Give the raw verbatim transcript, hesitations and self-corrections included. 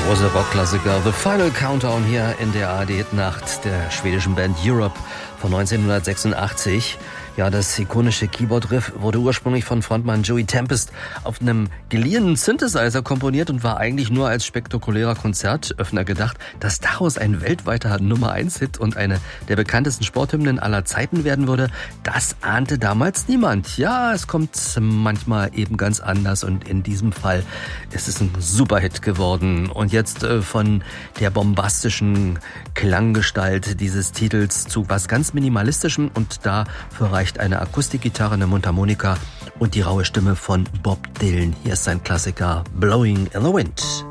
Große Rockklassiker, The Final Countdown hier in der A R D-Nacht der schwedischen Band Europe von neunzehnhundertsechsundachtzig. Ja, das ikonische Keyboard-Riff wurde ursprünglich von Frontmann Joey Tempest auf einem geliehenen Synthesizer komponiert und war eigentlich nur als spektakulärer Konzertöffner gedacht. Dass daraus ein weltweiter Nummer eins Hit und eine der bekanntesten Sporthymnen aller Zeiten werden würde, das ahnte damals niemand. Ja, es kommt manchmal eben ganz anders und in diesem Fall ist es ein Superhit geworden. Und jetzt äh, von der bombastischen Klanggestalt dieses Titels zu was ganz Minimalistischem und dafür reicht eine Akustikgitarre, eine Mundharmonika und die raue Stimme von Bob Dylan. Hier ist sein Klassiker Blowing in the Wind.